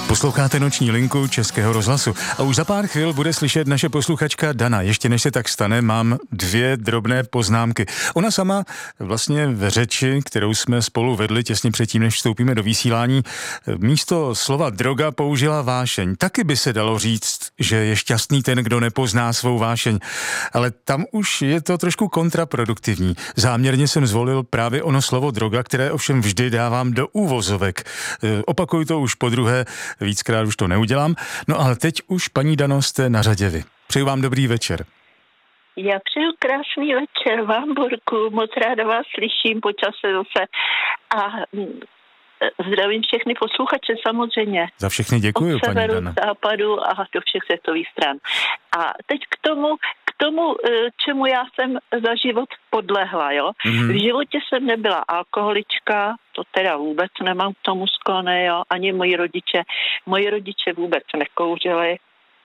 Posloucháte Noční linku Českého rozhlasu a už za pár chvil bude slyšet naše posluchačka Dana. Ještě než se tak stane, mám 2 drobné poznámky. Ona sama vlastně v řeči, kterou jsme spolu vedli těsně předtím, než vstoupíme do vysílání, místo slova droga použila vášeň. Taky by se dalo říct, že je šťastný ten, kdo nepozná svou vášeň. Ale tam už je to trošku kontraproduktivní. Záměrně jsem zvolil právě ono slovo droga, které ovšem vždy dávám do úvozovek. Opakuju to už podruhé, víckrát už to neudělám. No ale teď už, paní Dano, jste na řadě vy. Přeju vám dobrý večer. Já přeju krásný večer vám, Borku, moc ráda vás slyším po čase zase a zdravím všechny posluchače samozřejmě. Za všechny děkuju, paní Dano. Od severu, západu a do všech světových stran. A teď k tomu, čemu já jsem za život podlehla, jo. V životě jsem nebyla alkoholička, to teda vůbec nemám k tomu sklony, jo, ani moji rodiče vůbec nekouřili.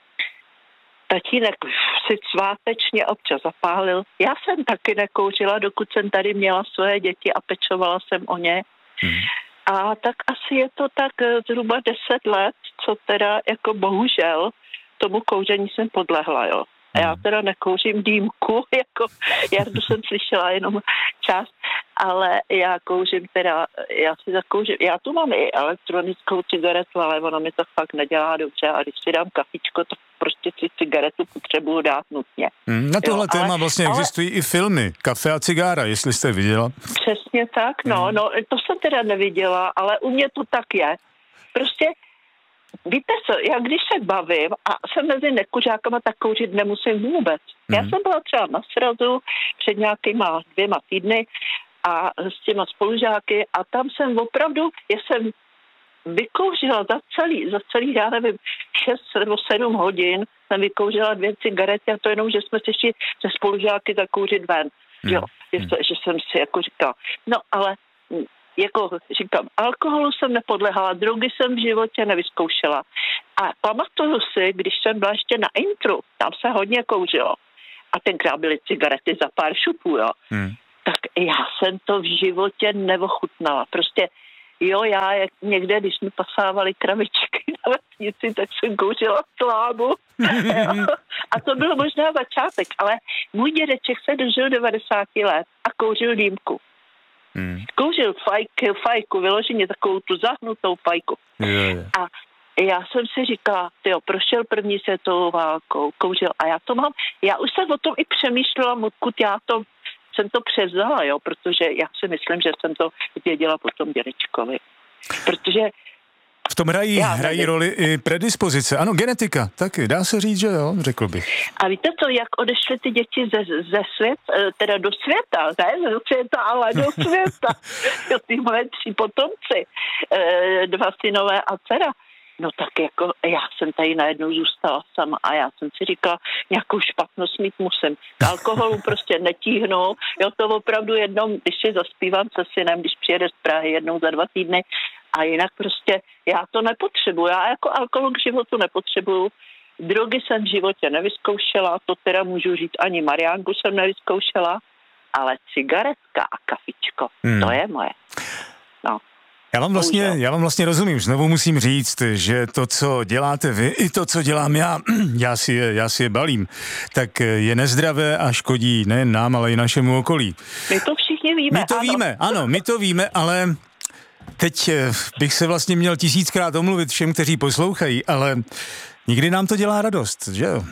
Tatínek si svátečně občas zapálil. Já jsem taky nekouřila, dokud jsem tady měla svoje děti a pečovala jsem o ně. A tak asi je to tak zhruba 10 let, co teda jako bohužel tomu kouření jsem podlehla, jo. A já teda nekouřím dýmku, jako Jardu jsem slyšela jenom část, ale já kouřím teda, já tu mám i elektronickou cigaretu, ale ona mi to fakt nedělá dobře a když si dám kafičko, tak prostě si cigaretu potřebuju dát nutně. Na tohle téma vlastně existují i filmy, Kafe a cigára, jestli jste viděla. Přesně tak, no, to jsem teda neviděla, ale u mě to tak je. Prostě víte co, já když se bavím a jsem mezi nekuřákama, tak kouřit nemusím vůbec. Já jsem byla třeba na srazu před nějakýma 2 týdny a s těma spolužáky a tam jsem opravdu, já jsem vykouřila za celý, já nevím, 6 nebo 7 hodin jsem vykouřila 2 cigarety a to jenom, že jsme se šli se spolužáky zakouřit ven. Jo, že jsem si jako říkala. No ale jako říkám, alkoholu jsem nepodlehala, drogy jsem v životě nevyzkoušela. A pamatuju si, když jsem byla ještě na intru, tam se hodně kouřilo. A tenkrát byly cigarety za pár šupů, jo. Tak já jsem to v životě neochutnala. Prostě jo, já někde, když mi pasávali kravičky na vesnici, tak jsem kouřila slámu. A to byl možná začátek, ale můj dědeček se dožil 90 let a kouřil dýmku. Kouřil fajku, vyloženě takovou tu zahnutou fajku. A já jsem si říkala, prošel první světovou válkou, kouřil a já už jsem o tom i přemýšlela, odkud jsem to převzala, jo, protože já si myslím, že jsem to věděla po tom dědečkovi. Protože v tom hrají roli i predispozice. Ano, genetika, taky, dá se říct, že jo, řekl bych. A víte to, jak odešly ty děti ze světa, teda do světa, ne do světa, ale do světa. Ty moje 3 potomci, 2 synové a dcera. No tak jako já jsem tady najednou zůstala sama a já jsem si říkala, nějakou špatnost mít musím. K alkoholu prostě netíhnu, jo, to opravdu jednou, když si zaspívám se synem, když přijede z Prahy jednou za 2 týdny a jinak prostě já to nepotřebuju. Já jako alkohol k životu nepotřebuju. Drogy jsem v životě nevyzkoušela, to teda můžu říct, ani mariánku jsem nevyzkoušela, ale cigaretka a kafičko, to je moje. No. Já vám vlastně rozumím. Znovu musím říct, že to, co děláte vy, i to, co dělám já si je balím, tak je nezdravé a škodí nejen nám, ale i našemu okolí. My to všichni víme. My to víme, ale teď bych se vlastně měl 1000krát omluvit všem, kteří poslouchají, ale nikdy nám to dělá radost, že jo?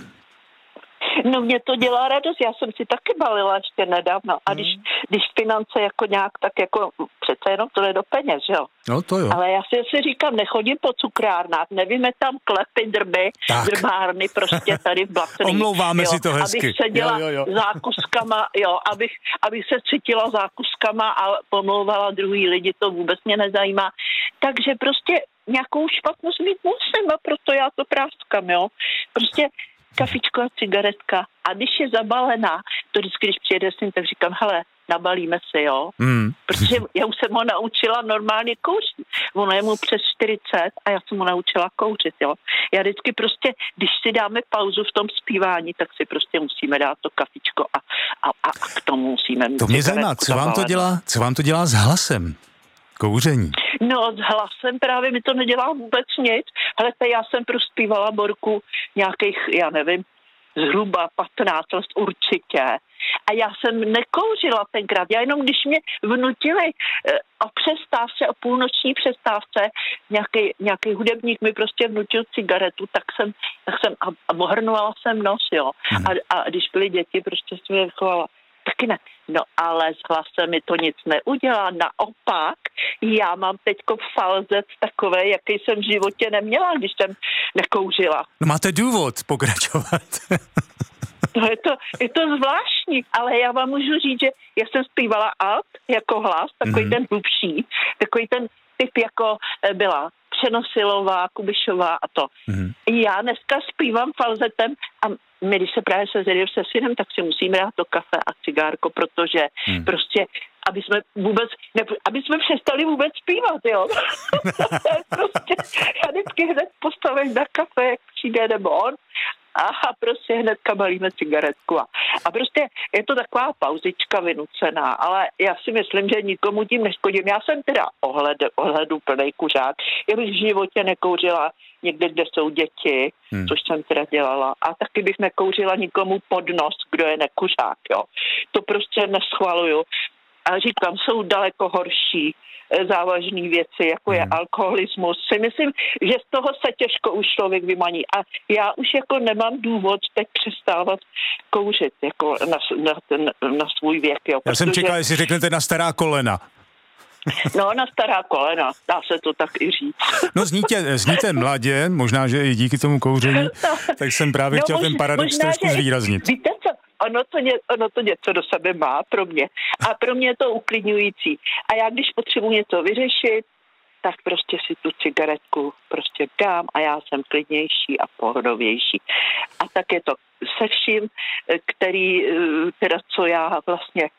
No mě to dělá radost, já jsem si taky balila ještě nedávno a když finance jako nějak, tak jako přece jenom to jde do peněz, jo? No to jo. Ale já si říkám, nechodím po cukrárnách, nevíme tam klepy, drby, drbárny prostě tady v Blacených. Omlouváme si to hezky. Abych seděla zákuskama, jo, abych se cítila zákuskama a pomlouvala druhý lidi, to vůbec mě nezajímá. Takže prostě nějakou špatnost mít musím a proto já to práskám, jo? Prostě kafičko a cigaretka. A když je zabalená, to vždycky, když přijede s ním, tak říkám, hele, nabalíme se, jo. Protože já už jsem ho naučila normálně kouřit. Ono je mu přes 40 a já jsem ho naučila kouřit, jo. Já vždycky prostě, když si dáme pauzu v tom zpívání, tak si prostě musíme dát to kafičko a k tomu musíme mít. To mě zajímá, co vám to dělá s hlasem? Kouření. No, s hlasem právě mi to nedělá vůbec nic. Hele, já jsem prospívala Borku nějakých, já nevím, zhruba 15 let určitě. A já jsem nekouřila tenkrát. Já jenom, když mě vnutili o přestávce, o půlnoční přestávce, nějaký hudebník mi prostě vnutil cigaretu, tak jsem a ohrnovala jsem nos, jo. A když byly děti, prostě jsem je chovala. Taky ne. No ale s hlasem mi to nic neudělá. Naopak, já mám teďko falzet takový, jaký jsem v životě neměla, když jsem nekouřila. No máte důvod pokračovat. No je to zvláštní, ale já vám můžu říct, že já jsem zpívala alt jako hlas, takový ten hlubší, takový ten typ jako byla Přenosilová, Kubišová a to. Já dneska zpívám falzetem a my, když se právě sejdeme se synem, tak si musíme dát to kafe a cigárko, protože prostě, aby jsme přestali vůbec zpívat, jo. To je prostě, já vždycky hned postavím na kafe, jak přijde nebo on, a prostě hnedka balíme cigaretku. A prostě je to taková pauzička vynucená, ale já si myslím, že nikomu tím neškodím. Já jsem teda ohledu plnej kuřák. Já bych v životě nekouřila někde, kde jsou děti, což jsem teda dělala. A taky bych nekouřila nikomu pod nos, kdo je nekuřák, jo. To prostě neschvaluju. A říkám, jsou daleko horší závažné věci, jako je alkoholismus. Si myslím, že z toho se těžko už člověk vymaní. A já už jako nemám důvod teď přestávat kouřit jako na svůj věk. Jo, já jsem čekal, jestli řeknete na stará kolena. No, na stará kolena, dá se to tak i říct. No, zníte mladě, možná, že i díky tomu kouření, tak jsem právě chtěl ten paradox trošku zvýraznit. Víte co? Ono to něco do sebe má pro mě. A pro mě je to uklidňující. A já, když potřebuji něco vyřešit, tak prostě si tu cigaretku prostě dám a já jsem klidnější a pohodovější. A tak je to se vším, co já vlastně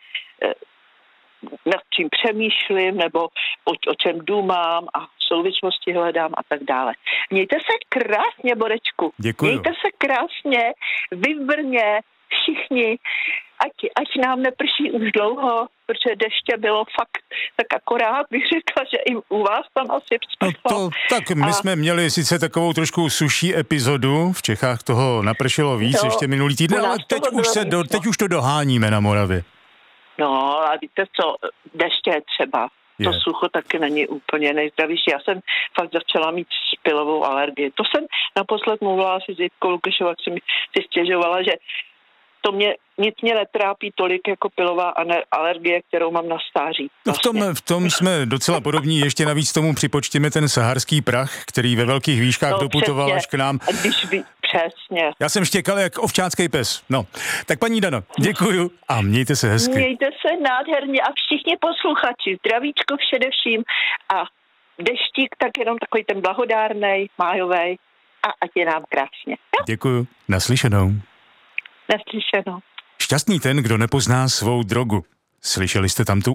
nad čím přemýšlím nebo o čem důmám a v souvislosti hledám a tak dále. Mějte se krásně, Borečku. Děkuju. Mějte se krásně, vybrně, všichni, ať nám neprší už dlouho, protože deště bylo fakt tak akorát, bych řekla, že i u vás tam asi vzprchlo. No tak my jsme měli sice takovou trošku suší epizodu, v Čechách toho napršelo víc ještě minulý týden, ale teď už to doháníme na Moravě. No a víte co, deště je třeba. To sucho taky není úplně nejzdravější. Já jsem fakt začala mít špilovou alergii. To jsem naposled mluvila asi s Jitkou Lukášovou, jak jsem si stěžovala, že nic mě netrápí tolik jako pilová alergie, kterou mám na stáří. Vlastně. V tom jsme docela podobní. Ještě navíc tomu připočtěme ten saharský prach, který ve velkých výškách doputoval přesně, až k nám. Přesně. Já jsem štěkal jak ovčácký pes. No, tak paní Dano, děkuju a mějte se hezky. Mějte se nádherně a všichni posluchači, zdravíčko především a deštík tak jenom takový ten blahodárnej, májovej a ať je nám krásně. Jo? Děkuju, naslyšenou. Neslyšeno. Šťastný ten, kdo nepozná svou drogu. Slyšeli jste tam tu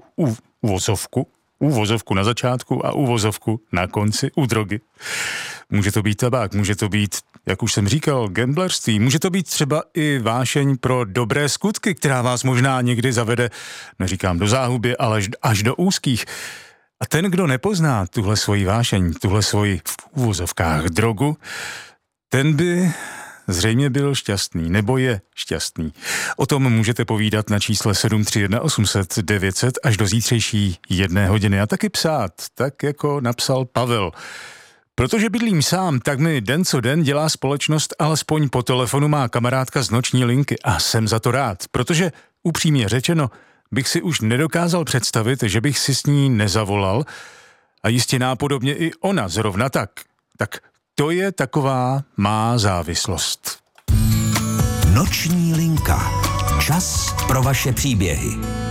uvozovku na začátku a uvozovku na konci u drogy. Může to být tabák, může to být, jak už jsem říkal, gamblerství, může to být třeba i vášeň pro dobré skutky, která vás možná někdy zavede, neříkám do záhuby, ale až do úzkých. A ten, kdo nepozná tuhle svoji vášeň, tuhle svoji v uvozovkách drogu, ten by zřejmě byl šťastný, nebo je šťastný. O tom můžete povídat na čísle 731 800 900 až do zítřejší 1 hodiny a taky psát, tak jako napsal Pavel. Protože bydlím sám, tak mi den co den dělá společnost, alespoň po telefonu má kamarádka z noční linky a jsem za to rád, protože upřímně řečeno bych si už nedokázal představit, že bych si s ní nezavolal a jistě nápodobně i ona zrovna tak. Tak to je taková má závislost. Noční linka. Čas pro vaše příběhy.